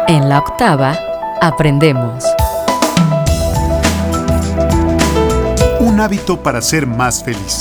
En la octava, aprendemos. Un hábito para ser más feliz.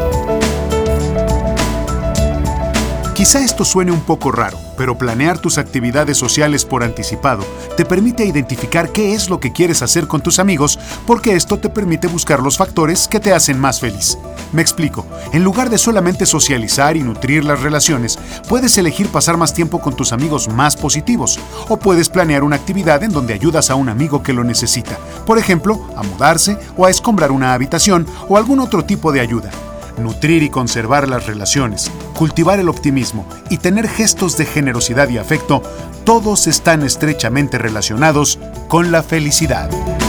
Quizá esto suene un poco raro, pero planear tus actividades sociales por anticipado te permite identificar qué es lo que quieres hacer con tus amigos, porque esto te permite buscar los factores que te hacen más feliz. Me explico. En lugar de solamente socializar y nutrir las relaciones, puedes elegir pasar más tiempo con tus amigos más positivos, o puedes planear una actividad en donde ayudas a un amigo que lo necesita, por ejemplo, a mudarse o a escombrar una habitación o algún otro tipo de ayuda. Nutrir y conservar las relaciones, cultivar el optimismo y tener gestos de generosidad y afecto, todos están estrechamente relacionados con la felicidad.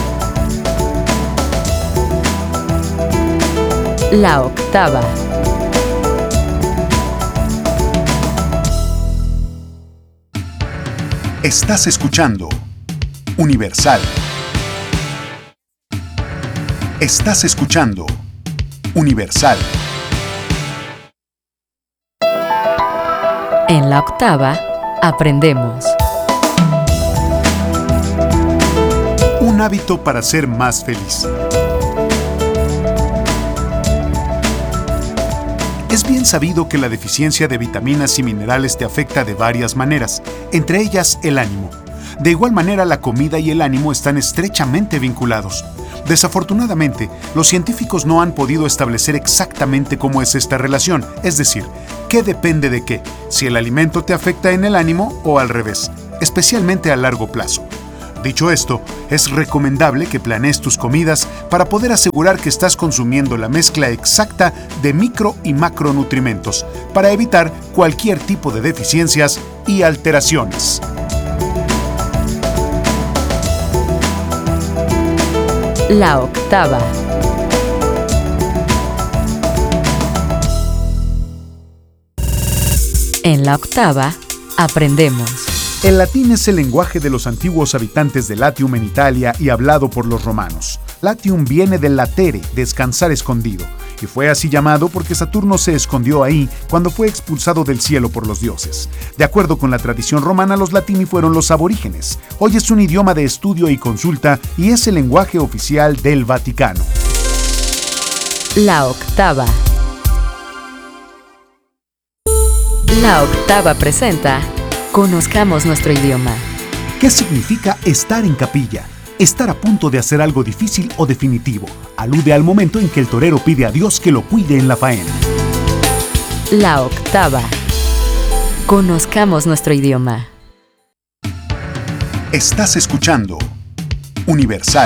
La octava. Estás escuchando Universal. Estás escuchando Universal. En la octava, aprendemos. Un hábito para ser más feliz. Es bien sabido que la deficiencia de vitaminas y minerales te afecta de varias maneras, entre ellas el ánimo. De igual manera, la comida y el ánimo están estrechamente vinculados. Desafortunadamente, los científicos no han podido establecer exactamente cómo es esta relación, es decir, qué depende de qué, si el alimento te afecta en el ánimo o al revés, especialmente a largo plazo. Dicho esto, es recomendable que planees tus comidas para poder asegurar que estás consumiendo la mezcla exacta de micro y macronutrimentos para evitar cualquier tipo de deficiencias y alteraciones. La octava. En la octava, aprendemos. El latín es el lenguaje de los antiguos habitantes de Latium en Italia y hablado por los romanos. Latium viene del latere, descansar escondido, y fue así llamado porque Saturno se escondió ahí cuando fue expulsado del cielo por los dioses. De acuerdo con la tradición romana, los latini fueron los aborígenes. Hoy es un idioma de estudio y consulta y es el lenguaje oficial del Vaticano. La octava. La octava presenta Conozcamos nuestro idioma. ¿Qué significa estar en capilla? Estar a punto de hacer algo difícil o definitivo. Alude al momento en que el torero pide a Dios que lo cuide en la faena. La octava. Conozcamos nuestro idioma. Estás escuchando Universal.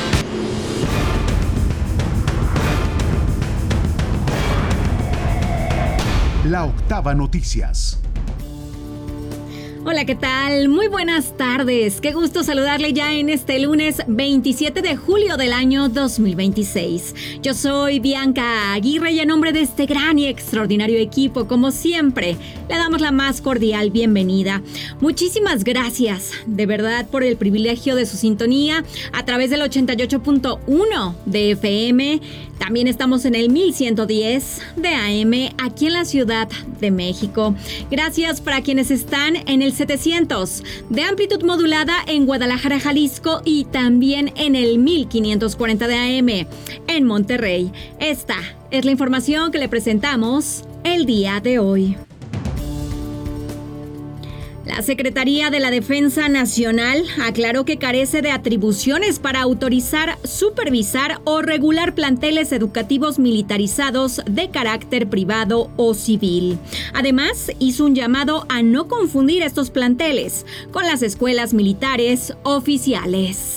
La octava noticias. Hola, ¿qué tal? Muy buenas tardes. Qué gusto saludarle ya en este lunes 27 de julio del año 2026. Yo soy Bianca Aguirre y en nombre de este gran y extraordinario equipo, como siempre, le damos la más cordial bienvenida. Muchísimas gracias, de verdad, por el privilegio de su sintonía a través del 88.1 de FM. También estamos en el 1110 de AM aquí en la Ciudad de México. Gracias para quienes están en el 700 de amplitud modulada en Guadalajara, Jalisco y también en el 1540 de AM en Monterrey. Esta es la información que le presentamos el día de hoy. La Secretaría de la Defensa Nacional aclaró que carece de atribuciones para autorizar, supervisar o regular planteles educativos militarizados de carácter privado o civil. Además, hizo un llamado a no confundir estos planteles con las escuelas militares oficiales.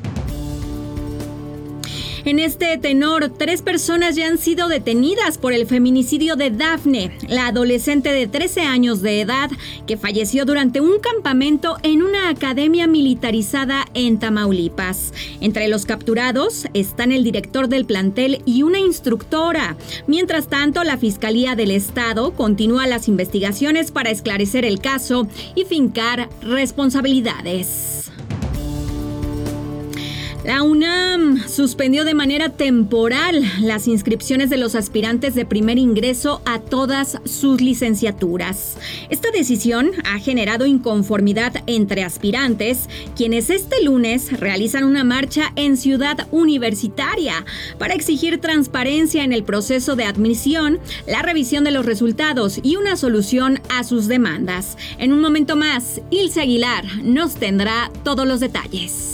En este tenor, 3 personas ya han sido detenidas por el feminicidio de Dafne, la adolescente de 13 años de edad que falleció durante un campamento en una academia militarizada en Tamaulipas. Entre los capturados están el director del plantel y una instructora. Mientras tanto, la Fiscalía del Estado continúa las investigaciones para esclarecer el caso y fincar responsabilidades. La UNAM suspendió de manera temporal las inscripciones de los aspirantes de primer ingreso a todas sus licenciaturas. Esta decisión ha generado inconformidad entre aspirantes, quienes este lunes realizan una marcha en Ciudad Universitaria para exigir transparencia en el proceso de admisión, la revisión de los resultados y una solución a sus demandas. En un momento más, Ilse Aguilar nos tendrá todos los detalles.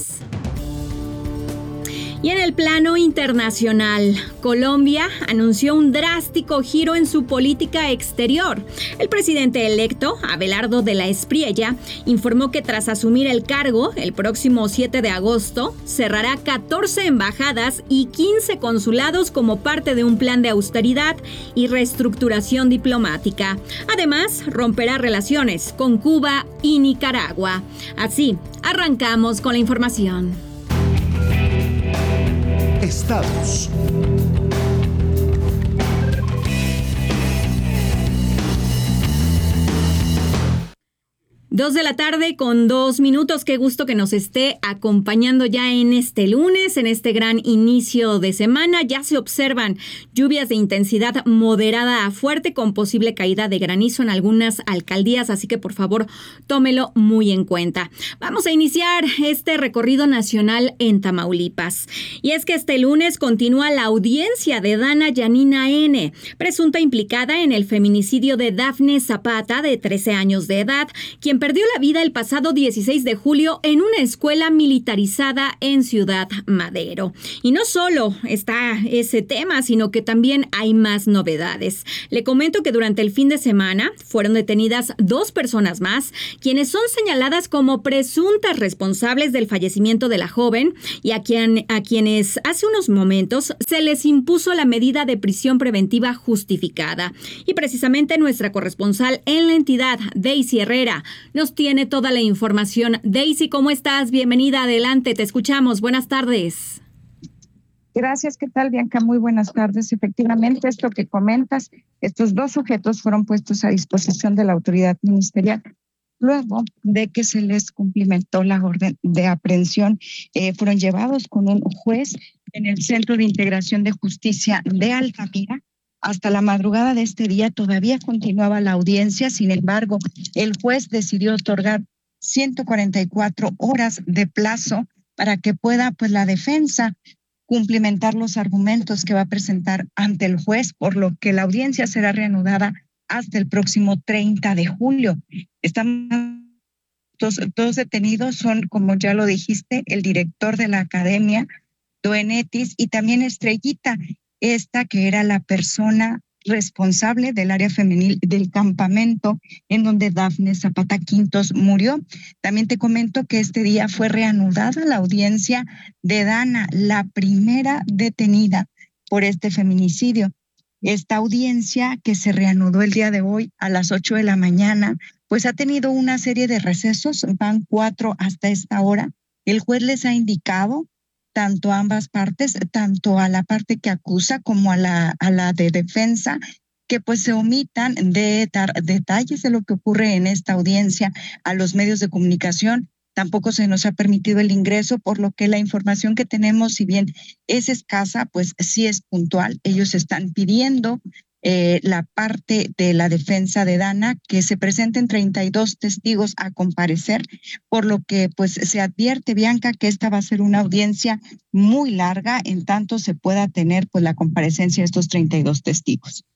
Y en el plano internacional, Colombia anunció un drástico giro en su política exterior. El presidente electo, Abelardo de la Espriella, informó que tras asumir el cargo, el próximo 7 de agosto, cerrará 14 embajadas y 15 consulados como parte de un plan de austeridad y reestructuración diplomática. Además, romperá relaciones con Cuba y Nicaragua. Así, arrancamos con la información. Estados. 2 de la tarde con 2 minutos. Qué gusto que nos esté acompañando ya en este lunes, en este gran inicio de semana. Ya se observan lluvias de intensidad moderada a fuerte con posible caída de granizo en algunas alcaldías, así que por favor tómelo muy en cuenta. Vamos a iniciar este recorrido nacional en Tamaulipas. Y es que este lunes continúa la audiencia de Dana Yanina N., presunta implicada en el feminicidio de Dafne Zapata, de 13 años de edad, quien perdió la vida el pasado 16 de julio en una escuela militarizada en Ciudad Madero. Y no solo está ese tema, sino que también hay más novedades. Le comento que durante el fin de semana fueron detenidas 2 personas más, quienes son señaladas como presuntas responsables del fallecimiento de la joven y a quienes hace unos momentos se les impuso la medida de prisión preventiva justificada. Y precisamente nuestra corresponsal en la entidad, Daisy Herrera, nos tiene toda la información. Daisy, ¿cómo estás? Bienvenida, adelante, te escuchamos. Buenas tardes. Gracias, ¿qué tal, Bianca? Muy buenas tardes. Efectivamente, esto que comentas, estos 2 sujetos fueron puestos a disposición de la autoridad ministerial luego de que se les cumplimentó la orden de aprehensión. Fueron llevados con un juez en el Centro de Integración de Justicia de Altamira. Hasta la madrugada de este día todavía continuaba la audiencia, sin embargo, el juez decidió otorgar 144 horas de plazo para que pueda, la defensa cumplimentar los argumentos que va a presentar ante el juez, por lo que la audiencia será reanudada hasta el próximo 30 de julio. Están dos detenidos, son, como ya lo dijiste, el director de la academia, Doenetis, y también Estrellita, esta que era la persona responsable del área femenil del campamento en donde Dafne Zapata Quintos murió. También te comento que este día fue reanudada la audiencia de Dana, la primera detenida por este feminicidio. Esta audiencia, que se reanudó el día de hoy a las 8 de la mañana, pues ha tenido una serie de recesos, van 4 hasta esta hora. El juez les ha indicado tanto a ambas partes, tanto a la parte que acusa como a la de defensa, que pues se omitan de dar detalles de lo que ocurre en esta audiencia a los medios de comunicación. Tampoco se nos ha permitido el ingreso, por lo que la información que tenemos, si bien es escasa, pues sí es puntual. Ellos están pidiendo la parte de la defensa de Dana que se presenten 32 testigos a comparecer, por lo que pues se advierte, Bianca, que esta va a ser una audiencia muy larga en tanto se pueda tener pues la comparecencia de estos 32 testigos.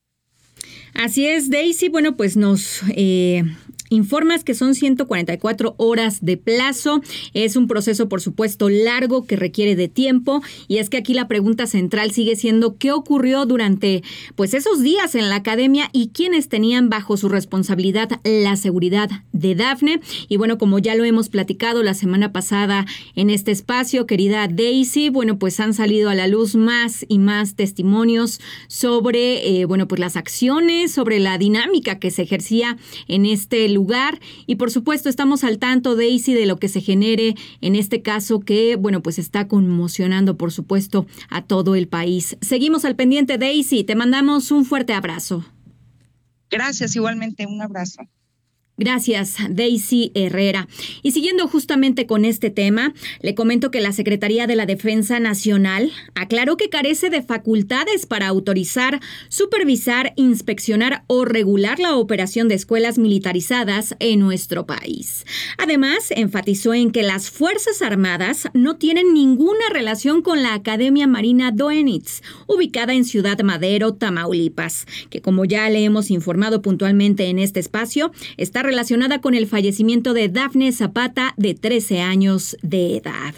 Así es, Daisy. Bueno, pues nos informas que son 144 horas de plazo. Es un proceso, por supuesto, largo que requiere de tiempo. Y es que aquí la pregunta central sigue siendo ¿qué ocurrió durante pues esos días en la academia y quiénes tenían bajo su responsabilidad la seguridad de Dafne? Y bueno, como ya lo hemos platicado la semana pasada en este espacio, querida Daisy, bueno, pues han salido a la luz más y más testimonios sobre, pues las acciones, sobre la dinámica que se ejercía en este lugar. Y por supuesto estamos al tanto, Daisy, de lo que se genere en este caso que, bueno, pues está conmocionando, por supuesto, a todo el país. Seguimos al pendiente, Daisy. Te mandamos un fuerte abrazo. Gracias, igualmente, un abrazo. Gracias, Daisy Herrera. Y siguiendo justamente con este tema, le comento que la Secretaría de la Defensa Nacional aclaró que carece de facultades para autorizar, supervisar, inspeccionar o regular la operación de escuelas militarizadas en nuestro país. Además, enfatizó en que las Fuerzas Armadas no tienen ninguna relación con la Academia Marina Doenitz, ubicada en Ciudad Madero, Tamaulipas, que como ya le hemos informado puntualmente en este espacio, está relacionada con el fallecimiento de Dafne Zapata, de 13 años de edad.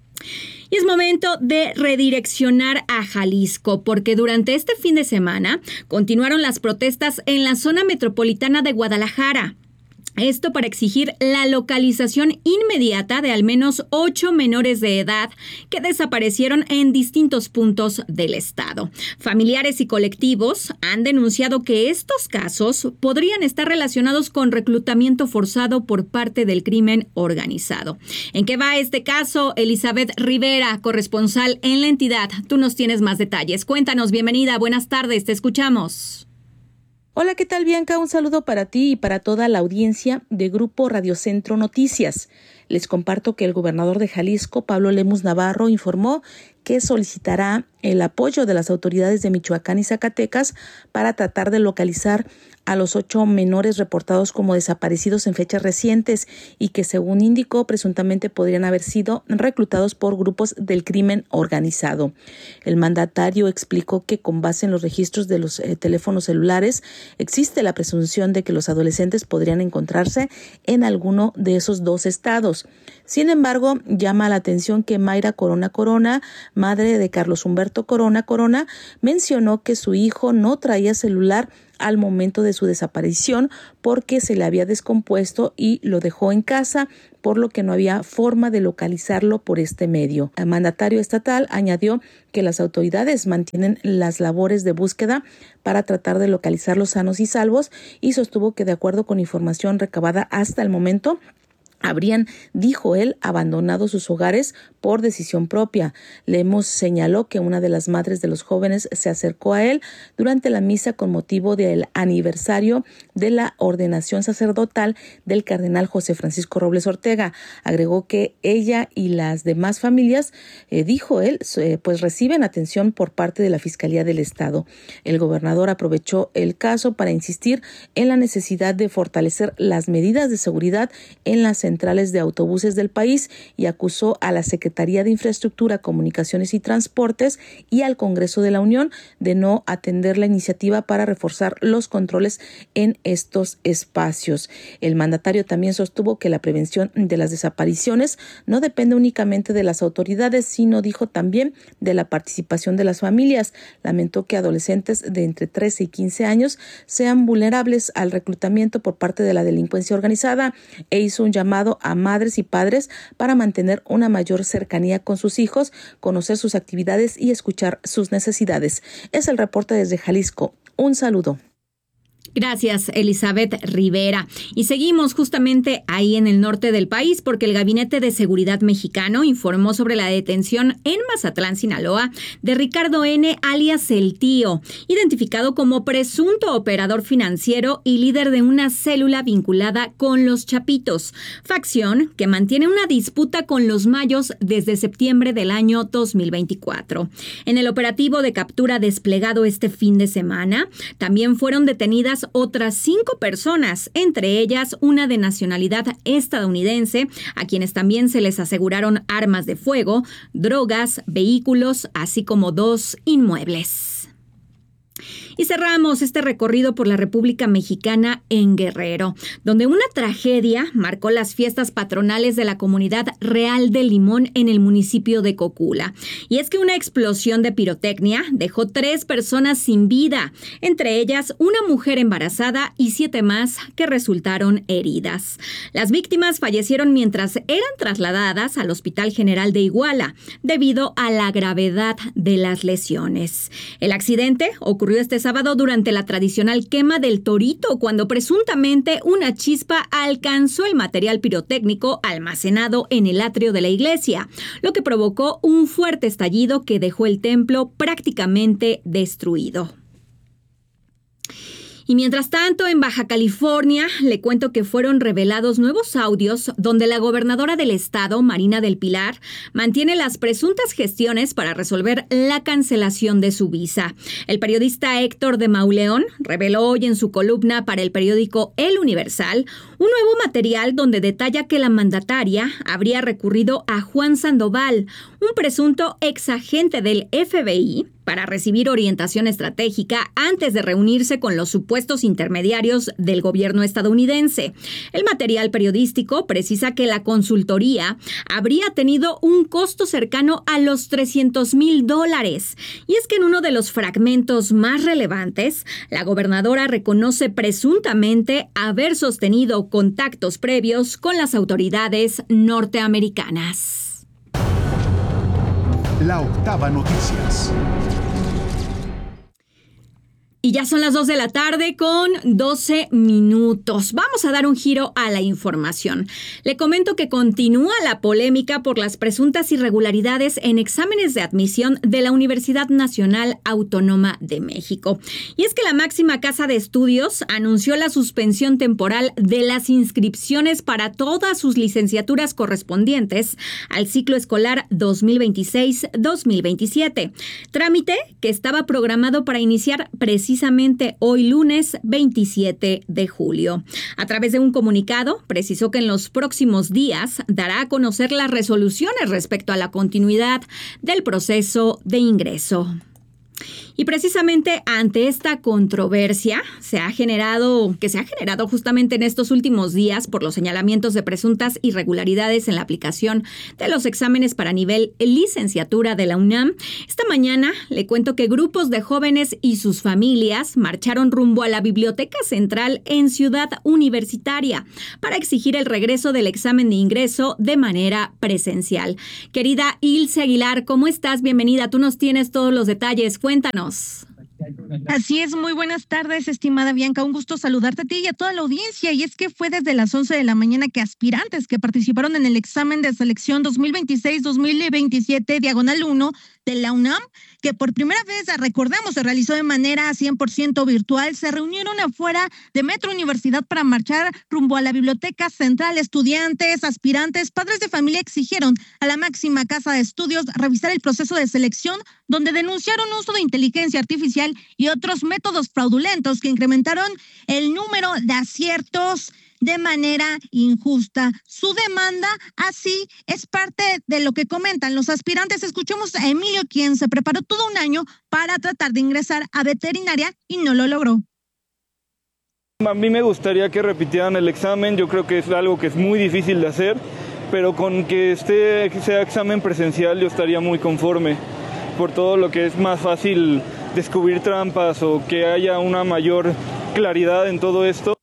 Y es momento de redireccionar a Jalisco, porque durante este fin de semana continuaron las protestas en la zona metropolitana de Guadalajara. Esto para exigir la localización inmediata de al menos 8 menores de edad que desaparecieron en distintos puntos del estado. Familiares y colectivos han denunciado que estos casos podrían estar relacionados con reclutamiento forzado por parte del crimen organizado. ¿En qué va este caso? Elizabeth Rivera, corresponsal en la entidad. Tú nos tienes más detalles. Cuéntanos, bienvenida, buenas tardes, te escuchamos. Hola, ¿qué tal, Bianca? Un saludo para ti y para toda la audiencia de Grupo Radio Centro Noticias. Les comparto que el gobernador de Jalisco, Pablo Lemus Navarro, informó que solicitará el apoyo de las autoridades de Michoacán y Zacatecas para tratar de localizar a los 8 menores reportados como desaparecidos en fechas recientes y que, según indicó, presuntamente podrían haber sido reclutados por grupos del crimen organizado. El mandatario explicó que con base en los registros de los teléfonos celulares existe la presunción de que los adolescentes podrían encontrarse en alguno de esos 2 estados. Sin embargo, llama la atención que Mayra Corona, madre de Carlos Humberto Corona, mencionó que su hijo no traía celular al momento de su desaparición porque se le había descompuesto y lo dejó en casa, por lo que no había forma de localizarlo por este medio. El mandatario estatal añadió que las autoridades mantienen las labores de búsqueda para tratar de localizarlos sanos y salvos y sostuvo que, de acuerdo con información recabada hasta el momento, habrían, dijo él, abandonado sus hogares por decisión propia. Lemus señaló que una de las madres de los jóvenes se acercó a él durante la misa con motivo del aniversario de la ordenación sacerdotal del cardenal José Francisco Robles Ortega. Agregó que ella y las demás familias, dijo él, pues reciben atención por parte de la Fiscalía del Estado. El gobernador aprovechó el caso para insistir en la necesidad de fortalecer las medidas de seguridad en las centrales de autobuses del país y acusó a la Secretaría de Infraestructura, Comunicaciones y Transportes y al Congreso de la Unión de no atender la iniciativa para reforzar los controles en estos espacios. El mandatario también sostuvo que la prevención de las desapariciones no depende únicamente de las autoridades, sino, dijo, también de la participación de las familias. Lamentó que adolescentes de entre 13 y 15 años sean vulnerables al reclutamiento por parte de la delincuencia organizada e hizo un llamado a madres y padres para mantener una mayor cercanía con sus hijos, conocer sus actividades y escuchar sus necesidades. Es el reporte desde Jalisco. Un saludo. Gracias, Elizabeth Rivera. Y seguimos justamente ahí en el norte del país porque el Gabinete de Seguridad Mexicano informó sobre la detención en Mazatlán, Sinaloa, de Ricardo N., alias El Tío, identificado como presunto operador financiero y líder de una célula vinculada con los Chapitos, facción que mantiene una disputa con los Mayos desde septiembre del año 2024. En el operativo de captura desplegado este fin de semana, también fueron detenidas otras 5 personas, entre ellas una de nacionalidad estadounidense, a quienes también se les aseguraron armas de fuego, drogas, vehículos, así como 2 inmuebles. Y cerramos este recorrido por la República Mexicana en Guerrero, donde una tragedia marcó las fiestas patronales de la comunidad Real de Limón en el municipio de Cocula. Y es que una explosión de pirotecnia dejó 3 personas sin vida, entre ellas una mujer embarazada y 7 más que resultaron heridas. Las víctimas fallecieron mientras eran trasladadas al Hospital General de Iguala, debido a la gravedad de las lesiones. El accidente ocurrió este sábado durante la tradicional quema del torito, cuando presuntamente una chispa alcanzó el material pirotécnico almacenado en el atrio de la iglesia, lo que provocó un fuerte estallido que dejó el templo prácticamente destruido. Y mientras tanto, en Baja California, le cuento que fueron revelados nuevos audios donde la gobernadora del estado, Marina del Pilar, mantiene las presuntas gestiones para resolver la cancelación de su visa. El periodista Héctor de Mauleón reveló hoy en su columna para el periódico El Universal un nuevo material donde detalla que la mandataria habría recurrido a Juan Sandoval, un presunto exagente del FBI, para recibir orientación estratégica antes de reunirse con los supuestos intermediarios del gobierno estadounidense. El material periodístico precisa que la consultoría habría tenido un costo cercano a los $300,000. Y es que en uno de los fragmentos más relevantes, la gobernadora reconoce presuntamente haber sostenido contactos previos con las autoridades norteamericanas. La Octava Noticias. Y ya son las 2 de la tarde con 12 minutos. Vamos a dar un giro a la información. Le comento que continúa la polémica por las presuntas irregularidades en exámenes de admisión de la Universidad Nacional Autónoma de México. Y es que la máxima casa de estudios anunció la suspensión temporal de las inscripciones para todas sus licenciaturas correspondientes al ciclo escolar 2026-2027. Trámite que estaba programado para iniciar precisamente hoy lunes 27 de julio. A través de un comunicado, precisó que en los próximos días dará a conocer las resoluciones respecto a la continuidad del proceso de ingreso. Y precisamente ante esta controversia que se ha generado justamente en estos últimos días por los señalamientos de presuntas irregularidades en la aplicación de los exámenes para nivel licenciatura de la UNAM, esta mañana le cuento que grupos de jóvenes y sus familias marcharon rumbo a la Biblioteca Central en Ciudad Universitaria para exigir el regreso del examen de ingreso de manera presencial. Querida Ilse Aguilar, ¿cómo estás? Bienvenida, tú nos tienes todos los detalles, cuéntanos. Así es, muy buenas tardes, estimada Bianca, un gusto saludarte a ti y a toda la audiencia, y es que fue desde las 11 de la mañana que aspirantes que participaron en el examen de selección 2026-2027 diagonal 1 de la UNAM, que por primera vez, recordemos, se realizó de manera 100% virtual, se reunieron afuera de Metro Universidad para marchar rumbo a la Biblioteca Central. Estudiantes, aspirantes, padres de familia exigieron a la máxima casa de estudios revisar el proceso de selección, donde denunciaron uso de inteligencia artificial y otros métodos fraudulentos que incrementaron el número de aciertos de manera injusta. Su demanda así es parte de lo que comentan los aspirantes. Escuchemos a Emilio, quien se preparó todo un año para tratar de ingresar a veterinaria y no lo logró. A mí me gustaría que repitieran el examen. Yo creo que es algo que es muy difícil de hacer, pero con que sea examen presencial yo estaría muy conforme, por todo lo que es más fácil descubrir trampas o que haya una mayor claridad en todo esto.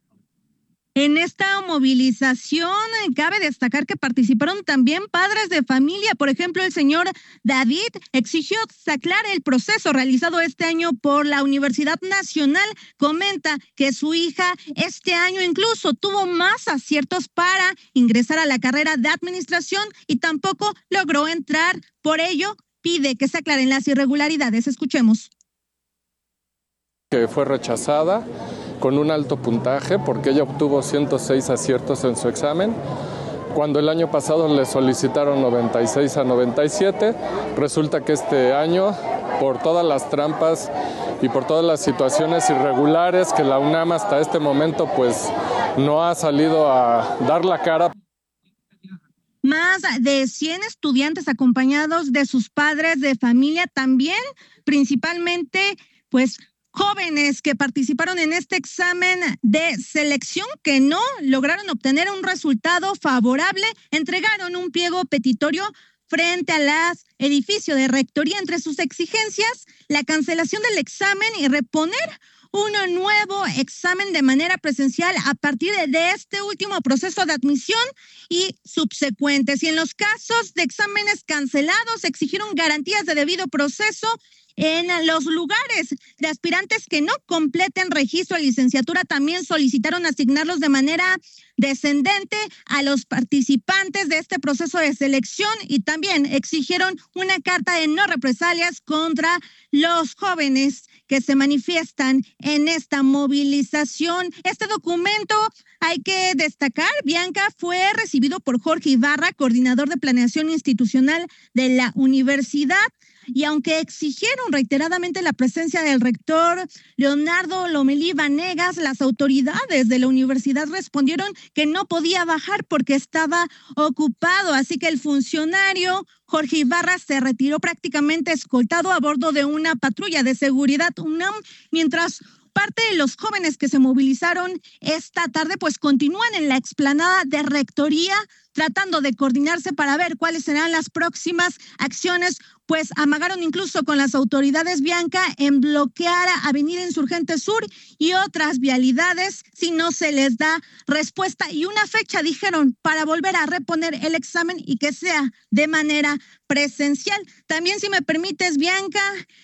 En esta movilización cabe destacar que participaron también padres de familia. Por ejemplo, el señor David exigió se aclare el proceso realizado este año por la Universidad Nacional. Comenta que su hija este año incluso tuvo más aciertos para ingresar a la carrera de administración y tampoco logró entrar. Por ello, pide que se aclaren las irregularidades. Escuchemos. Que fue rechazada con un alto puntaje porque ella obtuvo 106 aciertos en su examen, cuando el año pasado le solicitaron 96 a 97. Resulta que este año, por todas las trampas y por todas las situaciones irregulares que la UNAM hasta este momento pues no ha salido a dar la cara. Más de 100 estudiantes acompañados de sus padres de familia, también principalmente pues jóvenes que participaron en este examen de selección que no lograron obtener un resultado favorable, entregaron un pliego petitorio frente al edificio de rectoría. Entre sus exigencias, la cancelación del examen y reponer un nuevo examen de manera presencial a partir de este último proceso de admisión y subsecuentes. Y en los casos de exámenes cancelados, exigieron garantías de debido proceso en los lugares de aspirantes que no completen registro a licenciatura. También solicitaron asignarlos de manera descendente a los participantes de este proceso de selección y también exigieron una carta de no represalias contra los jóvenes que se manifiestan en esta movilización. Este documento, hay que destacar, Bianca, fue recibido por Jorge Ibarra, coordinador de planeación institucional de la universidad. Y aunque exigieron reiteradamente la presencia del rector Leonardo Lomelí Vanegas, las autoridades de la universidad respondieron que no podía bajar porque estaba ocupado. Así que el funcionario Jorge Ibarra se retiró prácticamente escoltado a bordo de una patrulla de seguridad UNAM, mientras parte de los jóvenes que se movilizaron esta tarde pues continúan en la explanada de Rectoría tratando de coordinarse para ver cuáles serán las próximas acciones, pues amagaron incluso con las autoridades, Bianca, en bloquear Avenida Insurgente Sur y otras vialidades si no se les da respuesta y una fecha, dijeron, para volver a reponer el examen y que sea de manera presencial. También, si me permites, Bianca,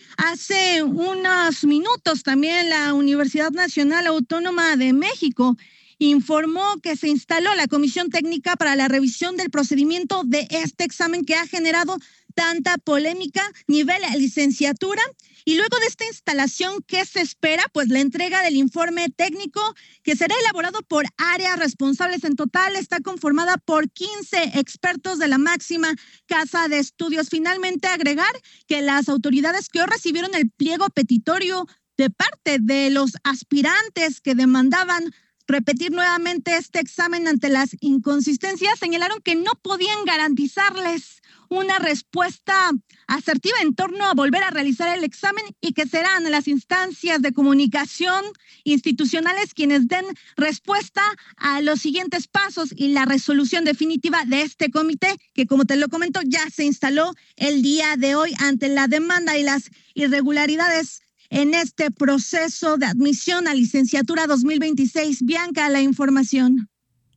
hace unos minutos también la Universidad Nacional Autónoma de México informó que se instaló la Comisión Técnica para la revisión del procedimiento de este examen que ha generado tanta polémica nivel licenciatura. Y luego de esta instalación, ¿qué se espera? Pues la entrega del informe técnico que será elaborado por áreas responsables. En total está conformada por 15 expertos de la máxima casa de estudios. Finalmente agregar que las autoridades que hoy recibieron el pliego petitorio de parte de los aspirantes que demandaban repetir nuevamente este examen ante las inconsistencias, señalaron que no podían garantizarles una respuesta asertiva en torno a volver a realizar el examen y que serán las instancias de comunicación institucionales quienes den respuesta a los siguientes pasos y la resolución definitiva de este comité que, como te lo comento, ya se instaló el día de hoy ante la demanda y las irregularidades en este proceso de admisión a licenciatura 2026. Bianca, la información.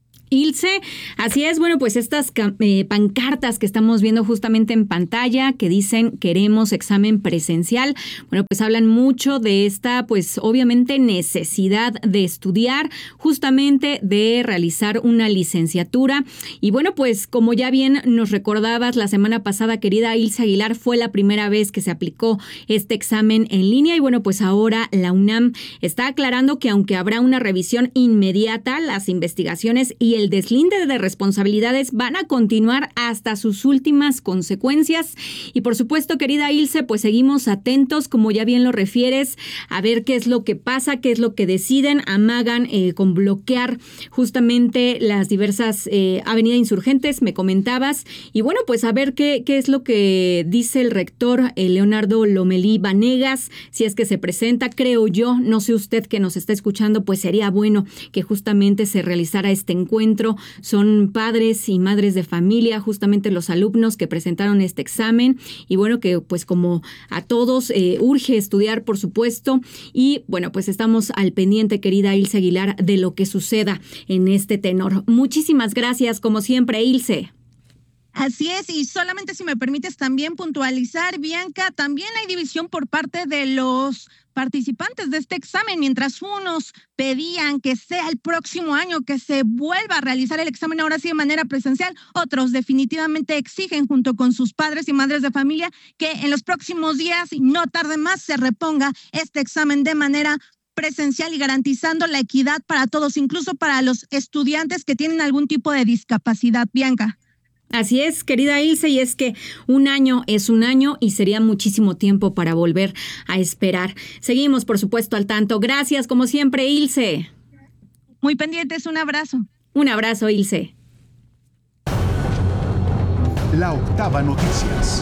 Ilse, así es, bueno, pues estas pancartas que estamos viendo justamente en pantalla que dicen queremos examen presencial, bueno, pues hablan mucho de esta, pues obviamente necesidad de estudiar, justamente de realizar una licenciatura. Y bueno, pues como ya bien nos recordabas la semana pasada, querida Ilse Aguilar, fue la primera vez que se aplicó este examen en línea y bueno, pues ahora la UNAM está aclarando que aunque habrá una revisión inmediata, las investigaciones y el deslinde de responsabilidades van a continuar hasta sus últimas consecuencias. Y por supuesto, querida Ilse, pues seguimos atentos, como ya bien lo refieres, a ver qué es lo que pasa, qué es lo que deciden. Amagan con bloquear justamente las diversas avenidas insurgentes, me comentabas. Y bueno, pues a ver qué es lo que dice el rector Leonardo Lomelí Vanegas, si es que se presenta, creo yo, no sé usted que nos está escuchando, pues sería bueno que justamente se realizara este encuentro. Son padres y madres de familia, justamente los alumnos que presentaron este examen y bueno, que pues como a todos urge estudiar, por supuesto, y bueno, pues estamos al pendiente, querida Ilse Aguilar, de lo que suceda en este tenor. Muchísimas gracias, como siempre, Ilse. Así es, y solamente si me permites también puntualizar, Bianca, también hay división por parte de los participantes de este examen. Mientras unos pedían que sea el próximo año que se vuelva a realizar el examen ahora sí de manera presencial, otros definitivamente exigen junto con sus padres y madres de familia que en los próximos días, no tarde más, se reponga este examen de manera presencial y garantizando la equidad para todos, incluso para los estudiantes que tienen algún tipo de discapacidad. Bianca. Así es, querida Ilse, y es que un año es un año y sería muchísimo tiempo para volver a esperar. Seguimos, por supuesto, al tanto. Gracias, como siempre, Ilse. Muy pendientes, un abrazo. Un abrazo, Ilse. La Octava Noticias.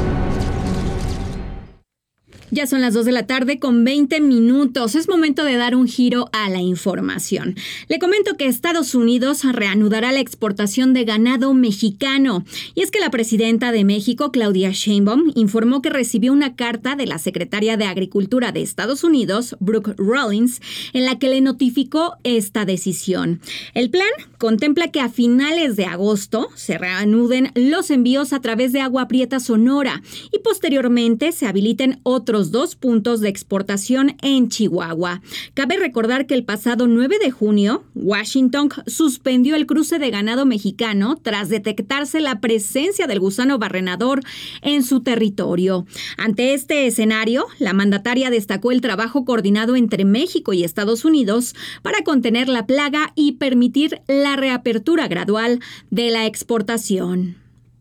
Ya son las 2 de la tarde con 20 minutos. Es momento de dar un giro a la información. Le comento que Estados Unidos reanudará la exportación de ganado mexicano. Y es que la presidenta de México, Claudia Sheinbaum, informó que recibió una carta de la secretaria de Agricultura de Estados Unidos, Brooke Rollins, en la que le notificó esta decisión. El plan contempla que a finales de agosto se reanuden los envíos a través de Agua Prieta Sonora y posteriormente se habiliten otros otros 2 puntos de exportación en Chihuahua. Cabe recordar que el pasado 9 de junio, Washington suspendió el cruce de ganado mexicano tras detectarse la presencia del gusano barrenador en su territorio. Ante este escenario, la mandataria destacó el trabajo coordinado entre México y Estados Unidos para contener la plaga y permitir la reapertura gradual de la exportación.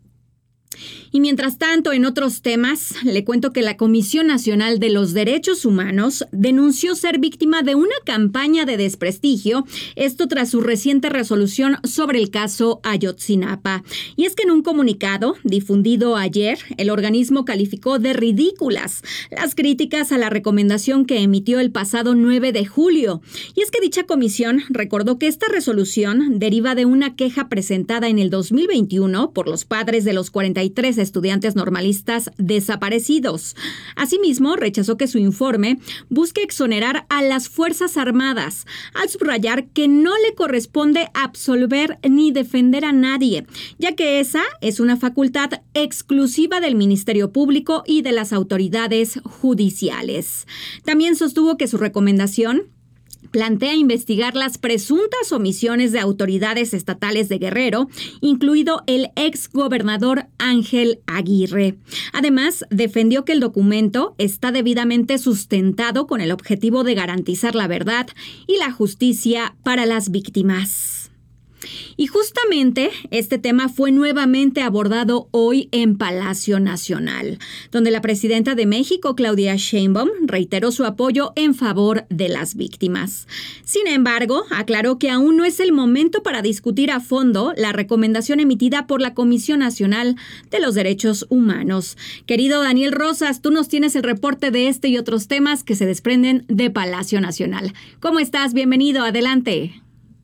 Y mientras tanto, en otros temas, le cuento que la Comisión Nacional de los Derechos Humanos denunció ser víctima de una campaña de desprestigio, esto tras su reciente resolución sobre el caso Ayotzinapa. Y es que en un comunicado difundido ayer, el organismo calificó de ridículas las críticas a la recomendación que emitió el pasado 9 de julio. Y es que dicha comisión recordó que esta resolución deriva de una queja presentada en el 2021 por los padres de los 43 estudiantes normalistas desaparecidos. Asimismo, rechazó que su informe busque exonerar a las Fuerzas Armadas, al subrayar que no le corresponde absolver ni defender a nadie, ya que esa es una facultad exclusiva del Ministerio Público y de las autoridades judiciales. También sostuvo que su recomendación plantea investigar las presuntas omisiones de autoridades estatales de Guerrero, incluido el exgobernador Ángel Aguirre. Además, defendió que el documento está debidamente sustentado con el objetivo de garantizar la verdad y la justicia para las víctimas. Y justamente este tema fue nuevamente abordado hoy en Palacio Nacional, donde la presidenta de México, Claudia Sheinbaum, reiteró su apoyo en favor de las víctimas. Sin embargo, aclaró que aún no es el momento para discutir a fondo la recomendación emitida por la Comisión Nacional de los Derechos Humanos. Querido Daniel Rosas, tú nos tienes el reporte de este y otros temas que se desprenden de Palacio Nacional. ¿Cómo estás? Bienvenido, adelante.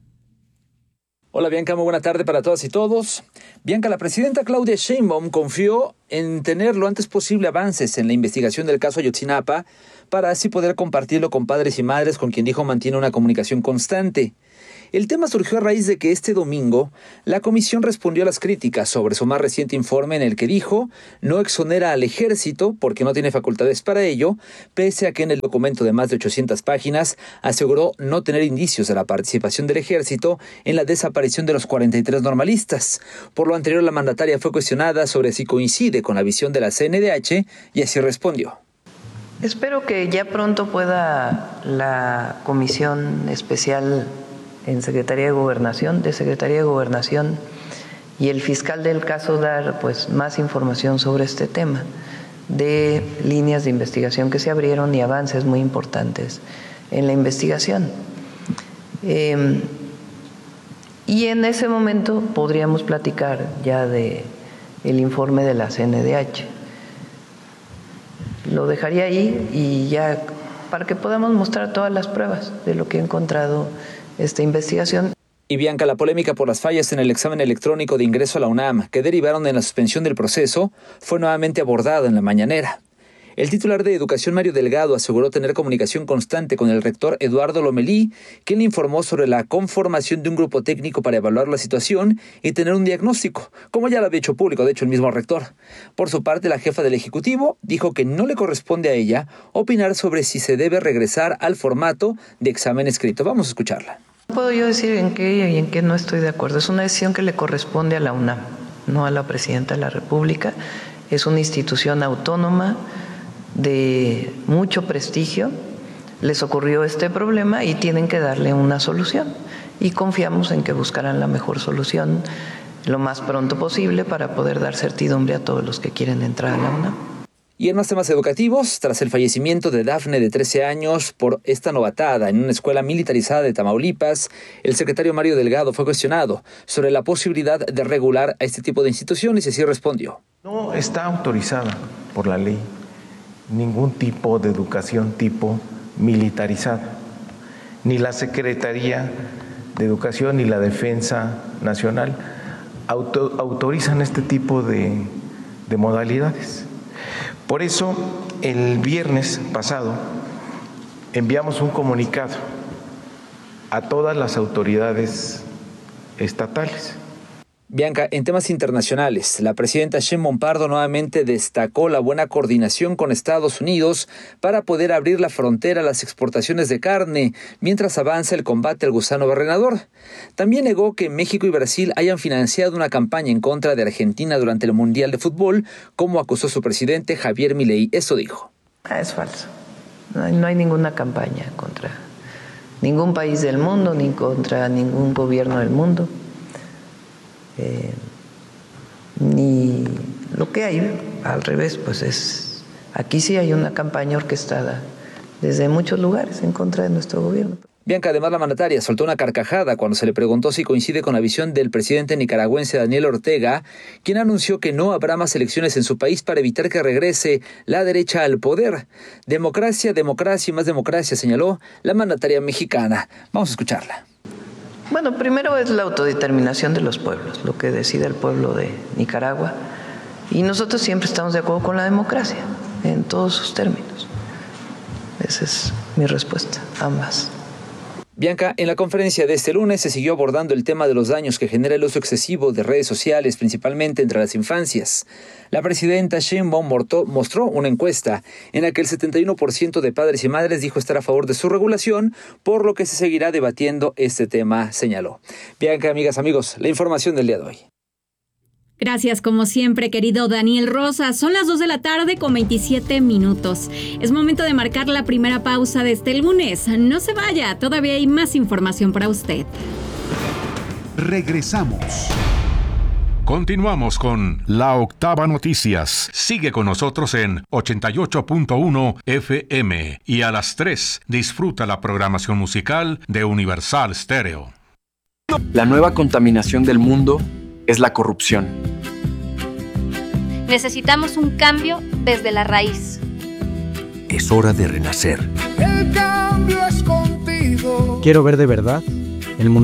Hola Bianca, muy buena tarde para todas y todos. Bianca, la presidenta Claudia Sheinbaum confió en tener lo antes posible avances en la investigación del caso Ayotzinapa para así poder compartirlo con padres y madres con quien dijo mantiene una comunicación constante. El tema surgió a raíz de que este domingo la comisión respondió a las críticas sobre su más reciente informe en el que dijo no exonera al ejército porque no tiene facultades para ello, pese a que en el documento de más de 800 páginas aseguró no tener indicios de la participación del ejército en la desaparición de los 43 normalistas. Por lo anterior, la mandataria fue cuestionada sobre si coincide con la visión de la CNDH y así respondió. Espero que ya pronto pueda la comisión especial en Secretaría de Gobernación y el fiscal del caso dar más información sobre este tema de líneas de investigación que se abrieron y avances muy importantes en la investigación. Y en ese momento podríamos platicar ya de el informe de la CNDH. Lo dejaría ahí y ya para que podamos mostrar todas las pruebas de lo que he encontrado esta investigación. Y Bianca, la polémica por las fallas en el examen electrónico de ingreso a la UNAM, que derivaron en la suspensión del proceso, fue nuevamente abordada en la mañanera. El titular de Educación, Mario Delgado, aseguró tener comunicación constante con el rector Eduardo Lomelí, quien le informó sobre la conformación de un grupo técnico para evaluar la situación y tener un diagnóstico, como ya lo había hecho público, de hecho, el mismo rector. Por su parte, la jefa del Ejecutivo dijo que no le corresponde a ella opinar sobre si se debe regresar al formato de examen escrito. Vamos a escucharla. No puedo yo decir en qué y en qué no estoy de acuerdo. Es una decisión que le corresponde a la UNAM, no a la Presidenta de la República. Es una institución autónoma de mucho prestigio. Les ocurrió este problema y tienen que darle una solución. Y confiamos en que buscarán la mejor solución lo más pronto posible para poder dar certidumbre a todos los que quieren entrar a la UNAM. Y en más temas educativos, tras el fallecimiento de Dafne de 13 años por esta novatada en una escuela militarizada de Tamaulipas, el secretario Mario Delgado fue cuestionado sobre la posibilidad de regular a este tipo de instituciones y así respondió. No está autorizada por la ley ningún tipo de educación tipo militarizada, ni la Secretaría de Educación ni la Defensa Nacional autorizan este tipo de modalidades. Por eso, el viernes pasado enviamos un comunicado a todas las autoridades estatales. Bianca, en temas internacionales, la presidenta Sheinbaum Pardo nuevamente destacó la buena coordinación con Estados Unidos para poder abrir la frontera a las exportaciones de carne mientras avanza el combate al gusano barrenador. También negó que México y Brasil hayan financiado una campaña en contra de Argentina durante el Mundial de Fútbol, como acusó su presidente Javier Milei. Eso dijo. Es falso. No hay ninguna campaña contra ningún país del mundo ni contra ningún gobierno del mundo. Ni lo que hay al revés, pues es aquí sí hay una campaña orquestada desde muchos lugares en contra de nuestro gobierno. Bianca, además la mandataria soltó una carcajada cuando se le preguntó si coincide con la visión del presidente nicaragüense Daniel Ortega, quien anunció que no habrá más elecciones en su país para evitar que regrese la derecha al poder. Democracia, democracia y más democracia, señaló la mandataria mexicana. Vamos a escucharla. Bueno, primero es la autodeterminación de los pueblos, lo que decide el pueblo de Nicaragua. Y nosotros siempre estamos de acuerdo con la democracia, en todos sus términos. Esa es mi respuesta, ambas. Bianca, en la conferencia de este lunes se siguió abordando el tema de los daños que genera el uso excesivo de redes sociales, principalmente entre las infancias. La presidenta Sheinbaum mostró una encuesta en la que el 71% de padres y madres dijo estar a favor de su regulación, por lo que se seguirá debatiendo este tema, señaló. Bianca, amigas, amigos, la información del día de hoy. Gracias, como siempre, querido Daniel Rosa. Son las 2 de la tarde con 27 minutos. Es momento de marcar la primera pausa de este lunes. No se vaya, todavía hay más información para usted. Regresamos. Continuamos con La Octava Noticias. Sigue con nosotros en 88.1 FM y a las 3 disfruta la programación musical de Universal Stereo. La nueva contaminación del mundo es la corrupción. Necesitamos un cambio desde la raíz. Es hora de renacer. El cambio es contigo. Quiero ver de verdad el mundo